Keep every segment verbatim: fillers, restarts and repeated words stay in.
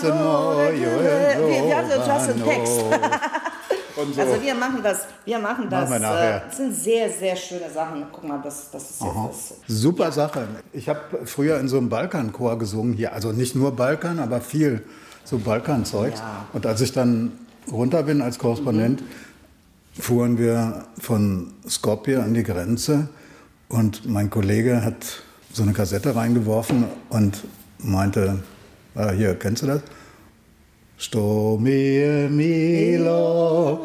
Wir, wir haben so einen Text. Und so. Also wir machen das, wir machen das. Machen wir äh, das sind sehr, sehr schöne Sachen. Guck mal, das, das ist jetzt das. Super ja. Sache. Ich habe früher in so einem Balkanchor gesungen hier. Also nicht nur Balkan, aber viel so Balkanzeug. Ja. Und als ich dann runter bin als Korrespondent, mhm. fuhren wir von Skopje an die Grenze. Und mein Kollege hat so eine Kassette reingeworfen und meinte, ah, hier, kennst du das? Sto mi Milo,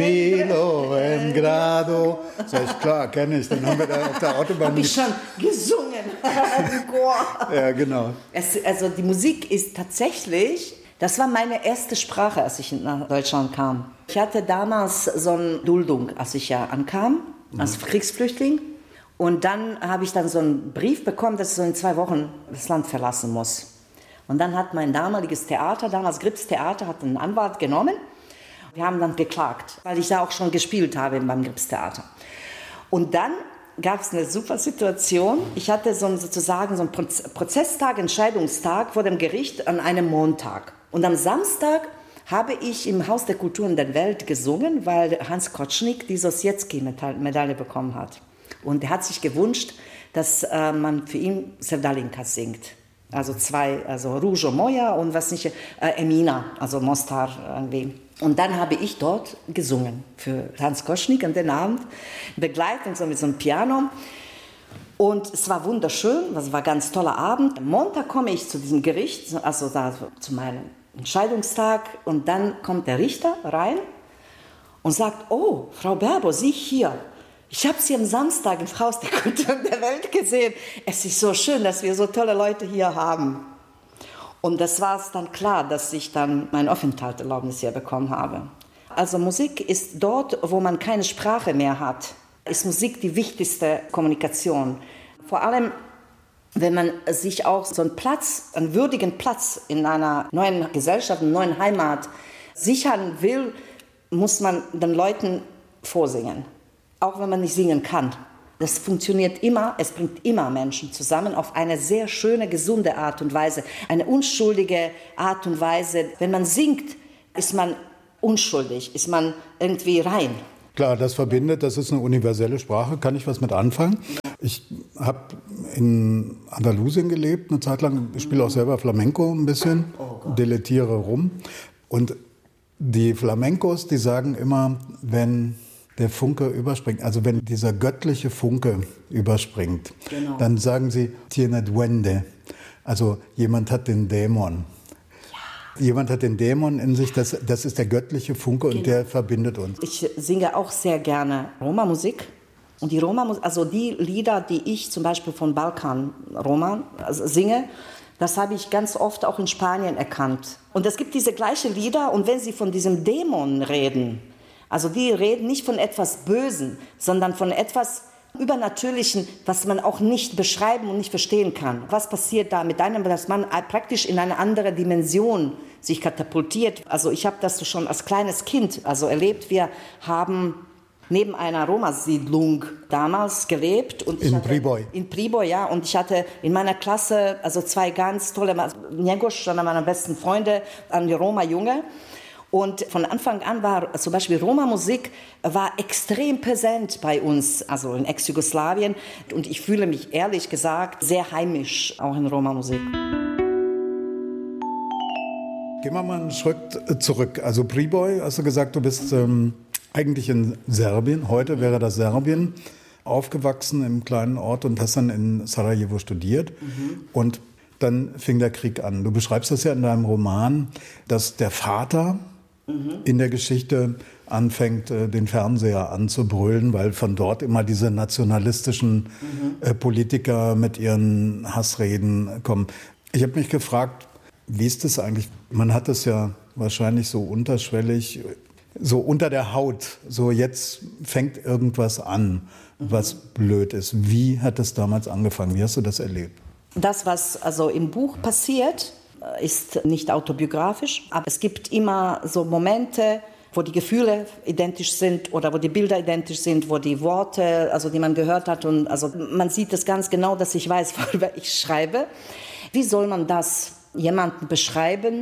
Milo en grado. Sag ich, klar, kenne ich. Dann haben wir da auf der Autobahn... Habe ich schon gesungen im Chor. Ja, genau. Es, also die Musik ist tatsächlich... Das war meine erste Sprache, als ich nach Deutschland kam. Ich hatte damals so eine Duldung, als ich ja ankam, als Kriegsflüchtling. Und dann habe ich dann so einen Brief bekommen, dass ich so in zwei Wochen das Land verlassen muss. Und dann hat mein damaliges Theater, damals Grips Theater, hat einen Anwalt genommen. Wir haben dann geklagt, weil ich da auch schon gespielt habe beim Grips Theater. Und dann gab es eine super Situation. Ich hatte so einen, sozusagen so einen Prozesstag, Entscheidungstag vor dem Gericht an einem Montag. Und am Samstag habe ich im Haus der Kulturen der Welt gesungen, weil Hans Kotschnik die Sosjetski-Medaille bekommen hat. Und er hat sich gewünscht, dass äh, man für ihn Sevdalinka singt. Also zwei, also Ružo Moja und was nicht, äh, Emina, also Mostar irgendwie. Und dann habe ich dort gesungen für Hans Kotschnik an den Abend, begleitet so mit so einem Piano. Und es war wunderschön, es war ein ganz toller Abend. Am Montag komme ich zu diesem Gericht, also da, zu meinem Entscheidungstag. Und dann kommt der Richter rein und sagt, oh, Frau Berbo, Sie hier. Ich habe Sie am Samstag im Haus der Kulturen der Welt gesehen. Es ist so schön, dass wir so tolle Leute hier haben. Und das war es dann klar, dass ich dann mein Aufenthaltserlaubnis hier bekommen habe. Also Musik ist dort, wo man keine Sprache mehr hat, ist Musik die wichtigste Kommunikation. Vor allem, wenn man sich auch so einen Platz, einen würdigen Platz in einer neuen Gesellschaft, einer neuen Heimat sichern will, muss man den Leuten vorsingen. Auch wenn man nicht singen kann. Das funktioniert immer, es bringt immer Menschen zusammen auf eine sehr schöne, gesunde Art und Weise. Eine unschuldige Art und Weise. Wenn man singt, ist man unschuldig, ist man irgendwie rein. Klar, das verbindet, das ist eine universelle Sprache, kann ich was mit anfangen. Ich habe in Andalusien gelebt eine Zeit lang, ich spiele auch selber Flamenco ein bisschen, dilettiere rum. Und die Flamencos, die sagen immer, wenn der Funke überspringt, also wenn dieser göttliche Funke überspringt, genau. Dann sagen sie, tiene duende, also jemand hat den Dämon. Ja. Jemand hat den Dämon in sich, das, das ist der göttliche Funke und genau. Der verbindet uns. Ich singe auch sehr gerne Roma-Musik. Und die Roma, also die Lieder, die ich zum Beispiel von Balkan-Roma singe, das habe ich ganz oft auch in Spanien erkannt. Und es gibt diese gleichen Lieder und wenn sie von diesem Dämon reden, also die reden nicht von etwas Bösen, sondern von etwas Übernatürlichen, was man auch nicht beschreiben und nicht verstehen kann. Was passiert da mit einem, dass man praktisch in eine andere Dimension sich katapultiert. Also ich habe das schon als kleines Kind also erlebt. Wir haben neben einer Roma-Siedlung damals gelebt. Und in Priboj. In Priboj, ja. Und ich hatte in meiner Klasse also zwei ganz tolle, Njegoš, einer meiner besten Freunde, ein Roma-Junge. Und von Anfang an war zum Beispiel Roma-Musik war extrem präsent bei uns, also in Ex-Jugoslawien. Und ich fühle mich ehrlich gesagt sehr heimisch, auch in Roma-Musik. Gehen wir mal einen Schritt zurück. Also Priboj, hast du gesagt, du bist ähm, eigentlich in Serbien, heute wäre das Serbien, aufgewachsen im kleinen Ort und hast dann in Sarajevo studiert. Mhm. Und dann fing der Krieg an. Du beschreibst das ja in deinem Roman, dass der Vater in der Geschichte anfängt, den Fernseher anzubrüllen, weil von dort immer diese nationalistischen mhm. Politiker mit ihren Hassreden kommen. Ich habe mich gefragt, wie ist das eigentlich? Man hat es ja wahrscheinlich so unterschwellig, so unter der Haut, so jetzt fängt irgendwas an, was mhm. blöd ist. Wie hat das damals angefangen? Wie hast du das erlebt? Das, was also im Buch passiert, ist nicht autobiografisch, aber es gibt immer so Momente, wo die Gefühle identisch sind oder wo die Bilder identisch sind, wo die Worte, also die man gehört hat, und also man sieht es ganz genau, dass ich weiß, worüber ich schreibe. Wie soll man das jemanden beschreiben,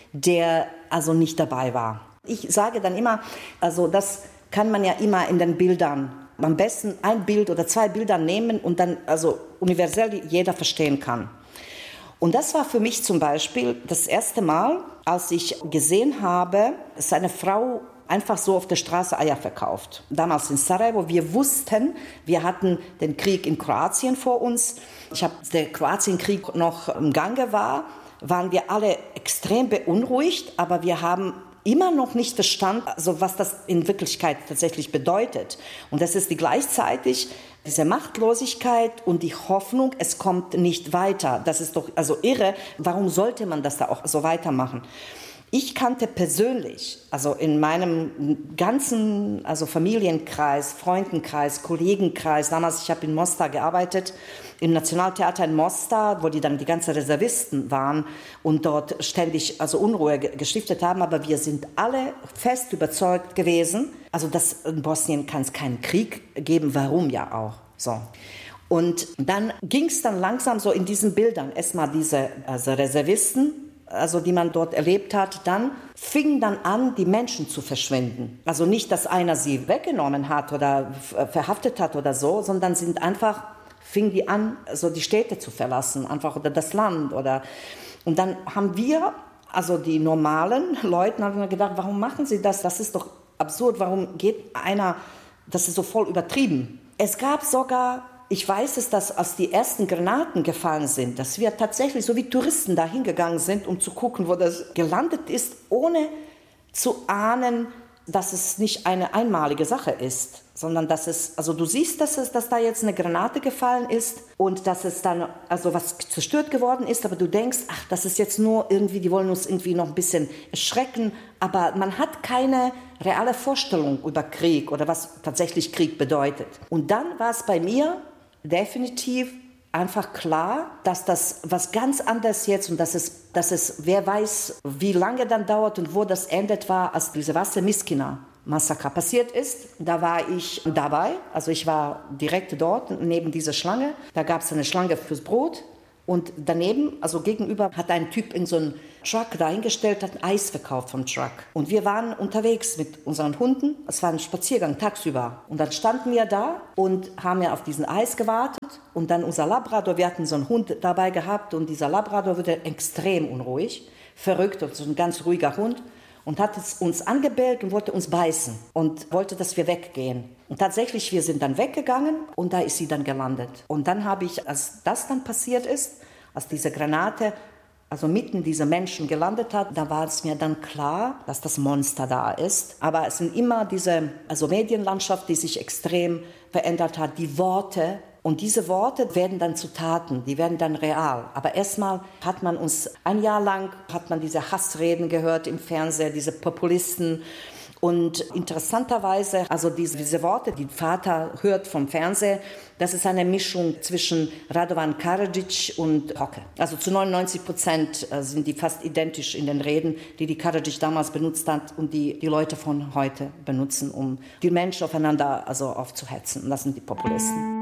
der also nicht dabei war. Ich sage dann immer, also das kann man ja immer in den Bildern, am besten ein Bild oder zwei Bilder nehmen und dann also universell jeder verstehen kann. Und das war für mich zum Beispiel das erste Mal, als ich gesehen habe, dass eine Frau einfach so auf der Straße Eier verkauft. Damals in Sarajevo. Wir wussten, wir hatten den Krieg in Kroatien vor uns. Ich habe, der Kroatienkrieg noch im Gange war, waren wir alle extrem beunruhigt, aber wir haben immer noch nicht verstanden, also was das in Wirklichkeit tatsächlich bedeutet. Und das ist die gleichzeitig diese Machtlosigkeit und die Hoffnung, es kommt nicht weiter. Das ist doch also irre. Warum sollte man das da auch so weitermachen? Ich kannte persönlich, also in meinem ganzen also Familienkreis, Freundenkreis, Kollegenkreis, damals, ich habe in Mostar gearbeitet, im Nationaltheater in Mostar, wo die dann die ganzen Reservisten waren und dort ständig also Unruhe gestiftet haben, aber wir sind alle fest überzeugt gewesen, also dass in Bosnien kann es keinen Krieg geben, warum ja auch, so. Und dann ging es dann langsam so in diesen Bildern, erstmal diese also Reservisten, also die man dort erlebt hat, dann fing dann an, die Menschen zu verschwinden. Also nicht, dass einer sie weggenommen hat oder verhaftet hat oder so, sondern sind einfach, fing die an, also die Städte zu verlassen, einfach oder das Land oder. Und dann haben wir, also die normalen Leute, haben wir gedacht, warum machen sie das? Das ist doch absurd. Warum geht einer? Das ist so voll übertrieben. Es gab sogar Ich weiß es, dass als die ersten Granaten gefallen sind, dass wir tatsächlich so wie Touristen da hingegangen sind, um zu gucken, wo das gelandet ist, ohne zu ahnen, dass es nicht eine einmalige Sache ist, sondern dass es, also du siehst, dass es, dass da jetzt eine Granate gefallen ist und dass es dann, also was zerstört geworden ist, aber du denkst, ach, das ist jetzt nur irgendwie, die wollen uns irgendwie noch ein bisschen erschrecken, aber man hat keine reale Vorstellung über Krieg oder was tatsächlich Krieg bedeutet. Und dann war es bei mir definitiv einfach klar, dass das was ganz anderes jetzt und dass es, dass es, wer weiß, wie lange dann dauert und wo das endet war, als diese Vaša-Miskina-Massaker passiert ist. Da war ich dabei, also ich war direkt dort, neben dieser Schlange. Da gab es eine Schlange fürs Brot und daneben, also gegenüber, hat ein Typ in so einen Truck dahingestellt, hat ein Eis verkauft vom Truck. Und wir waren unterwegs mit unseren Hunden. Es war ein Spaziergang tagsüber. Und dann standen wir da und haben ja auf diesen Eis gewartet. Und dann unser Labrador, wir hatten so einen Hund dabei gehabt und dieser Labrador wurde extrem unruhig, verrückt, so ein ganz ruhiger Hund. Und hat es uns angebellt und wollte uns beißen und wollte, dass wir weggehen. Und tatsächlich, wir sind dann weggegangen und da ist sie dann gelandet. Und dann habe ich, als das dann passiert ist, als diese Granate also mitten diese Menschen gelandet hat, da war es mir dann klar, dass das Monster da ist. Aber es sind immer diese also Medienlandschaft, die sich extrem verändert hat, die Worte. Und diese Worte werden dann zu Taten, die werden dann real. Aber erstmal hat man uns, ein Jahr lang hat man diese Hassreden gehört im Fernsehen, diese Populisten. Und interessanterweise, also diese, diese Worte, die Vater hört vom Fernsehen, das ist eine Mischung zwischen Radovan Karadzic und Hocke. Also zu neunundneunzig Prozent sind die fast identisch in den Reden, die die Karadzic damals benutzt hat und die die Leute von heute benutzen, um die Menschen aufeinander also aufzuhetzen. Und das sind die Populisten.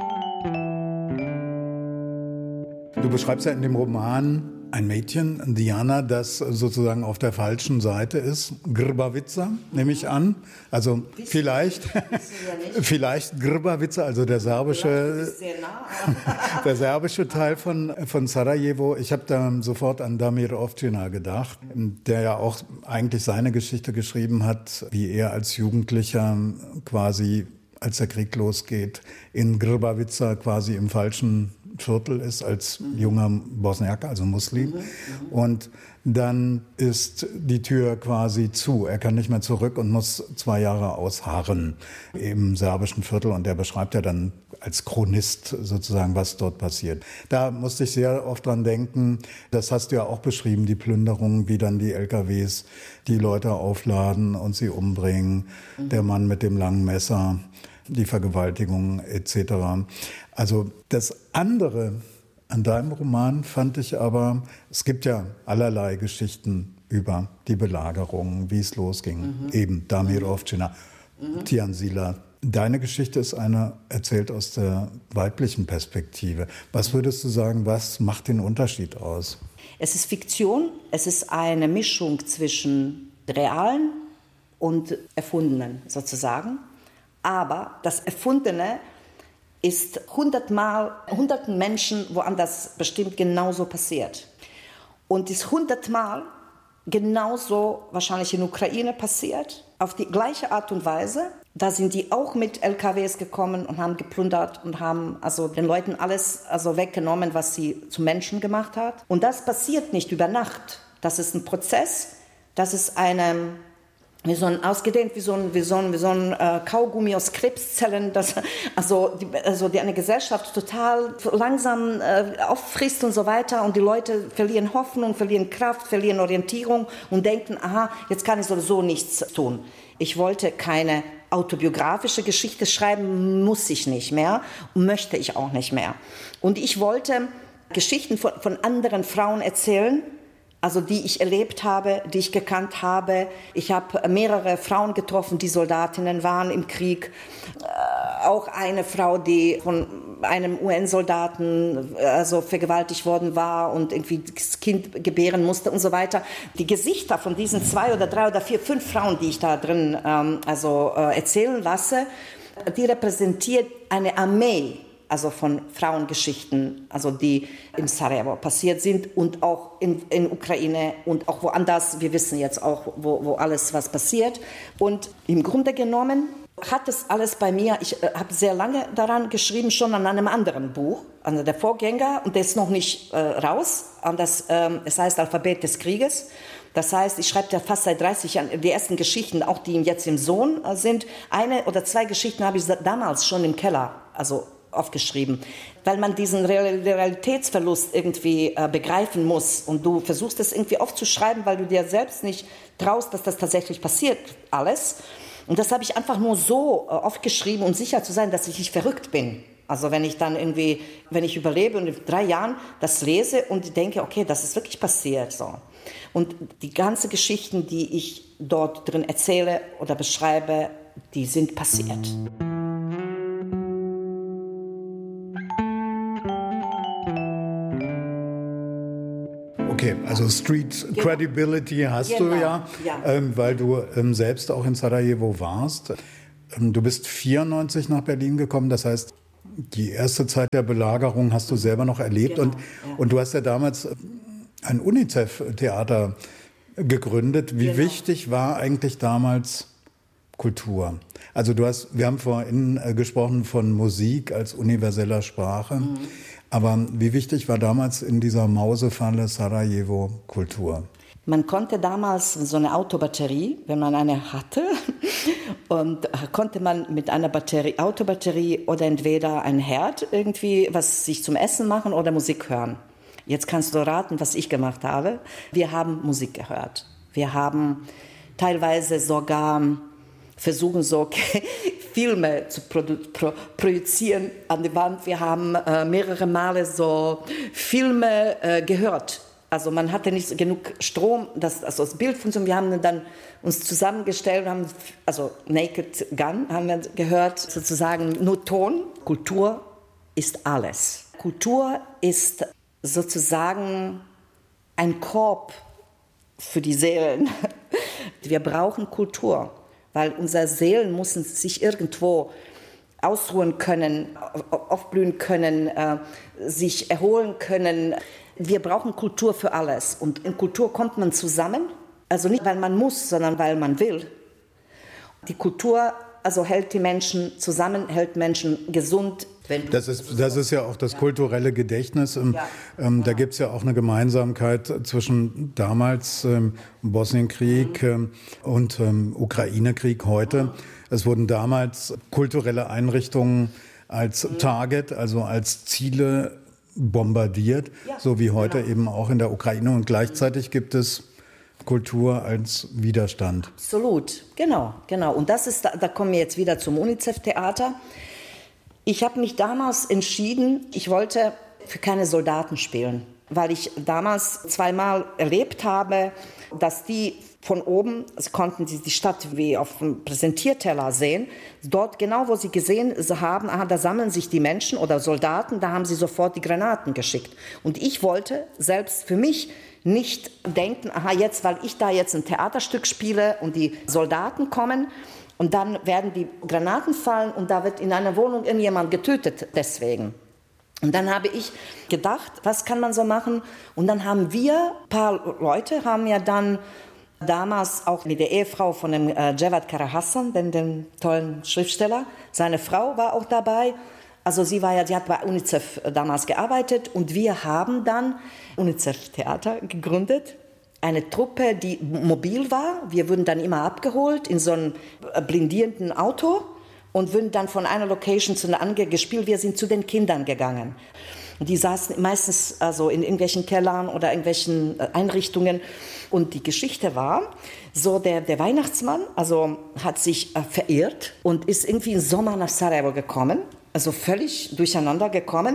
Du beschreibst ja in dem Roman ein Mädchen, Diana, das sozusagen auf der falschen Seite ist. Grbavica, nehme ich an. Also vielleicht, vielleicht Grbavica, also der serbische, der serbische Teil von, von Sarajevo. Ich habe da sofort an Damir Ovčina gedacht, der ja auch eigentlich seine Geschichte geschrieben hat, wie er als Jugendlicher quasi, als der Krieg losgeht, in Grbavica quasi im falschen Viertel ist als junger Bosniaker, also Muslim. Mhm, und dann ist die Tür quasi zu. Er kann nicht mehr zurück und muss zwei Jahre ausharren im serbischen Viertel. Und er beschreibt ja dann als Chronist sozusagen, was dort passiert. Da musste ich sehr oft dran denken, das hast du ja auch beschrieben, die Plünderung, wie dann die L K Ws die Leute aufladen und sie umbringen. Mhm. Der Mann mit dem langen Messer, die Vergewaltigung et cetera. Also das andere an deinem Roman fand ich aber, es gibt ja allerlei Geschichten über die Belagerung, wie es losging. Mhm. Eben Damir Ovčina, mhm. Tijan Sila. Deine Geschichte ist eine erzählt aus der weiblichen Perspektive. Was würdest du sagen, was macht den Unterschied aus? Es ist Fiktion, es ist eine Mischung zwischen realen und erfundenen sozusagen. Aber das Erfundene ist hundertmal, hunderten Menschen woanders bestimmt genauso passiert. Und ist hundertmal genauso wahrscheinlich in der Ukraine passiert, auf die gleiche Art und Weise. Da sind die auch mit L K Ws gekommen und haben geplündert und haben also den Leuten alles also weggenommen, was sie zu Menschen gemacht hat. Und das passiert nicht über Nacht. Das ist ein Prozess, das ist eine, wie so ein ausgedehnt, wie so ein, wie so ein, wie so ein äh, Kaugummi aus Krebszellen, das also, die, also die eine Gesellschaft total langsam äh, auffrisst und so weiter. Und die Leute verlieren Hoffnung, verlieren Kraft, verlieren Orientierung und denken, aha, jetzt kann ich sowieso nichts tun. Ich wollte keine autobiografische Geschichte schreiben, muss ich nicht mehr und möchte ich auch nicht mehr. Und ich wollte Geschichten von, von anderen Frauen erzählen, also die ich erlebt habe, die ich gekannt habe. Ich habe mehrere Frauen getroffen, die Soldatinnen waren im Krieg. Äh, auch eine Frau, die von einem U N-Soldaten also vergewaltigt worden war und irgendwie das Kind gebären musste und so weiter. Die Gesichter von diesen zwei oder drei oder vier, fünf Frauen, die ich da drin ähm, also, äh, erzählen lasse, die repräsentiert eine Armee, also von Frauengeschichten, also die in Sarajevo passiert sind und auch in, in Ukraine und auch woanders. Wir wissen jetzt auch, wo, wo alles was passiert. Und im Grunde genommen hat es alles bei mir, ich äh, habe sehr lange daran geschrieben, schon an einem anderen Buch, an der Vorgänger, und der ist noch nicht äh, raus. Und das, ähm, es heißt Alphabet des Krieges. Das heißt, ich schreibe ja fast seit dreißig Jahren die ersten Geschichten, auch die jetzt im Sohn äh, sind. Eine oder zwei Geschichten habe ich damals schon im Keller, also aufgeschrieben, weil man diesen Realitätsverlust irgendwie äh, begreifen muss und du versuchst es irgendwie aufzuschreiben, weil du dir selbst nicht traust, dass das tatsächlich passiert, alles. Und das habe ich einfach nur so äh, aufgeschrieben, um sicher zu sein, dass ich nicht verrückt bin. Also wenn ich dann irgendwie, wenn ich überlebe und in drei Jahren das lese und denke, okay, das ist wirklich passiert, so. Und die ganzen Geschichten, die ich dort drin erzähle oder beschreibe, die sind passiert. Okay, also Street genau. Credibility hast genau. du ja, ja. Ähm, weil du ähm, selbst auch in Sarajevo warst. Ähm, du bist vierundneunzig nach Berlin gekommen, das heißt, die erste Zeit der Belagerung hast du selber noch erlebt. Genau. Und, ja. und du hast ja damals ein UNICEF-Theater gegründet. Wie genau. wichtig war eigentlich damals Kultur? Also du hast, wir haben vorhin äh, gesprochen von Musik als universeller Sprache. Mhm. Aber wie wichtig war damals in dieser Mausefalle Sarajevo Kultur? Man konnte damals so eine Autobatterie, wenn man eine hatte, und konnte man mit einer Batterie, Autobatterie oder entweder ein Herd irgendwie was sich zum Essen machen oder Musik hören. Jetzt kannst du raten, was ich gemacht habe. Wir haben Musik gehört. Wir haben teilweise sogar versuchen, so Filme zu produ- pro- projizieren an die Wand. Wir haben äh, mehrere Male so Filme äh, gehört. Also man hatte nicht genug Strom, dass also das Bild funktioniert. Wir haben dann uns zusammengestellt und haben, also Naked Gun haben wir gehört, sozusagen nur Ton. Kultur ist alles. Kultur ist sozusagen ein Korb für die Seelen. Wir brauchen Kultur, weil unsere Seelen müssen sich irgendwo ausruhen können, aufblühen können, äh, sich erholen können. Wir brauchen Kultur für alles. Und in Kultur kommt man zusammen, also nicht, weil man muss, sondern weil man will. Die Kultur also hält die Menschen zusammen, hält Menschen gesund. Das ist, das ist ja auch das kulturelle Gedächtnis. Ja. Ähm, da gibt es ja auch eine Gemeinsamkeit zwischen damals ähm, Bosnienkrieg ähm, und ähm, Ukraine-Krieg heute. Es wurden damals kulturelle Einrichtungen als Target, also als Ziele bombardiert, ja, so wie heute genau. eben auch in der Ukraine. Und gleichzeitig gibt es Kultur als Widerstand. Absolut, genau, genau. Und das ist, da, da kommen wir jetzt wieder zum UNICEF-Theater. Ich habe mich damals entschieden, ich wollte für keine Soldaten spielen. weil ich damals zweimal erlebt habe, dass die von oben, sie konnten die, die Stadt wie auf dem Präsentierteller sehen, dort genau, wo sie gesehen haben, aha, da sammeln sich die Menschen oder Soldaten, da haben sie sofort die Granaten geschickt. Und ich wollte selbst für mich nicht denken, aha, jetzt, weil ich da jetzt ein Theaterstück spiele und die Soldaten kommen und dann werden die Granaten fallen und da wird in einer Wohnung irgendjemand getötet deswegen. Und dann habe ich gedacht, was kann man so machen? Und dann haben wir, ein paar Leute haben ja dann damals auch mit der Ehefrau von dem äh, Javad Kara-Hassan, dem, dem tollen Schriftsteller, seine Frau war auch dabei. Also sie war ja, sie hat bei UNICEF damals gearbeitet und wir haben dann UNICEF-Theater gegründet. Eine Truppe, die mobil war. Wir wurden dann immer abgeholt in so einem blindierenden Auto und wurden dann von einer Location zu einer anderen gespielt. Wir sind zu den Kindern gegangen. Die saßen meistens also in irgendwelchen Kellern oder irgendwelchen Einrichtungen. Und die Geschichte war, so der, der Weihnachtsmann also hat sich äh, verirrt und ist irgendwie im Sommer nach Sarajevo gekommen, also völlig durcheinander gekommen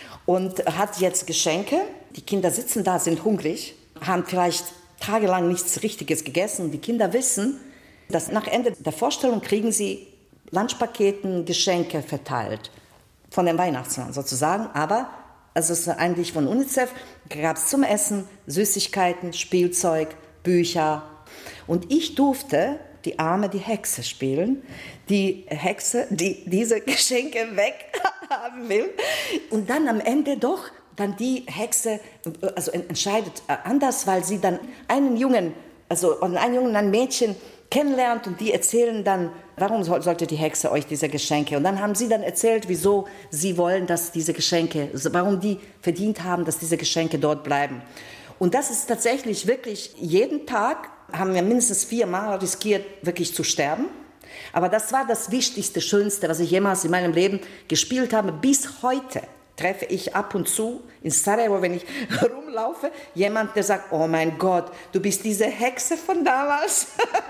und hat jetzt Geschenke. Die Kinder sitzen da, sind hungrig, haben vielleicht tagelang nichts Richtiges gegessen. Die Kinder wissen, dass nach Ende der Vorstellung kriegen sie Lunchpaketen, Geschenke verteilt von dem Weihnachtsmann sozusagen, aber also es ist eigentlich von UNICEF, gab es zum Essen Süßigkeiten, Spielzeug, Bücher. Und ich durfte die Arme, die Hexe spielen, die Hexe, die diese Geschenke weghaben will. Und dann am Ende doch, dann die Hexe also entscheidet anders, weil sie dann einen Jungen, also einen Jungen, ein Mädchen kennenlernt und die erzählen dann, warum sollte die Hexe euch diese Geschenke? Und dann haben sie dann erzählt, wieso sie wollen, dass diese Geschenke, warum die verdient haben, dass diese Geschenke dort bleiben. Und das ist tatsächlich wirklich, jeden Tag haben wir mindestens viermal riskiert, wirklich zu sterben. Aber das war das Wichtigste, Schönste, was ich jemals in meinem Leben gespielt habe. Bis heute treffe ich ab und zu in Sarajevo, wenn ich rumlaufe, jemand, der sagt, oh mein Gott, du bist diese Hexe von damals.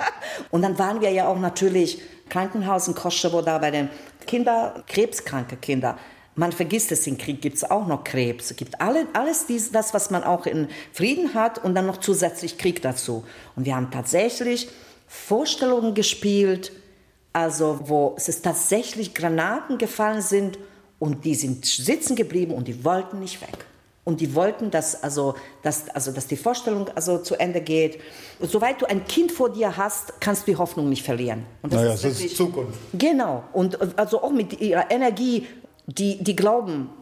Und dann waren wir ja auch natürlich im Krankenhaus in Kosovo, da bei den Kindern, krebskranke Kinder. Man vergisst es, im Krieg gibt es auch noch Krebs. Es gibt alle, alles dies, das, was man auch in Frieden hat und dann noch zusätzlich Krieg dazu. Und wir haben tatsächlich Vorstellungen gespielt, also wo es ist tatsächlich Granaten gefallen sind und die sind sitzen geblieben und die wollten nicht weg. Und die wollten, dass, also, dass, also, dass die Vorstellung also zu Ende geht. Und soweit du ein Kind vor dir hast, kannst du die Hoffnung nicht verlieren. Und das naja, ist das wirklich, ist Zukunft. Genau. Und also auch mit ihrer Energie, die, die glauben